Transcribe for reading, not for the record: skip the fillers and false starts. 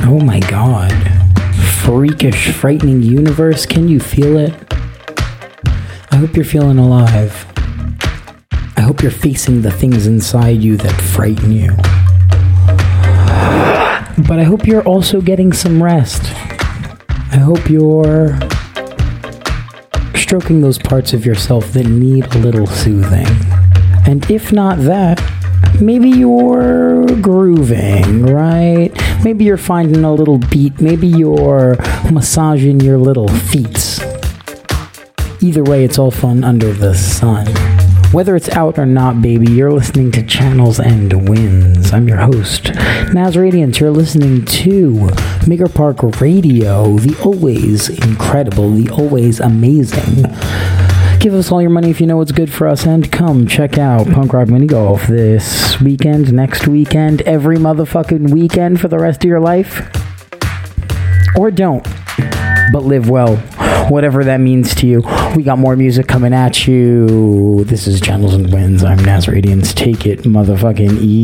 Oh my god. Freakish, frightening universe, can you feel it? I hope you're feeling alive. I hope you're facing the things inside you that frighten you. But I hope you're also getting some rest. I hope you're stroking those parts of yourself that need a little soothing. And if not that, maybe you're grooving, right? Maybe you're finding a little beat. Maybe you're massaging your little feet. Either way, it's all fun under the sun. Whether it's out or not, baby, you're listening to Channels and Winds. I'm your host, Naz Radiance. You're listening to Maker Park Radio, the always incredible, the always amazing. Give us all your money if you know what's good for us, and come check out Punk Rock Mini Golf this weekend, next weekend, every motherfucking weekend for the rest of your life. Or don't, but live well, whatever that means to you. We got more music coming at you. This is Channels and Winds. I'm Naz Radiance. Take it motherfucking easy.